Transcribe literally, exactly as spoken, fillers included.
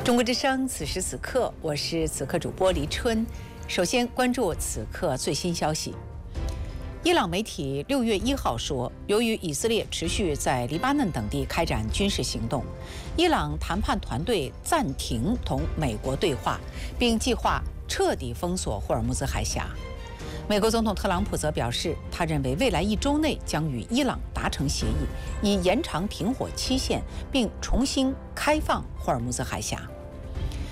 中国之声，此时此刻，我是此刻主播黎春。首先关注此刻最新消息。伊朗媒体六月一号说，由于以色列持续在黎巴嫩等地开展军事行动，伊朗谈判团队暂停同美国对话，并计划彻底封锁霍尔木兹海峡。美国总统特朗普则表示，他认为未来一周内将与伊朗达成协议，以延长停火期限，并重新开放霍尔木兹海峡。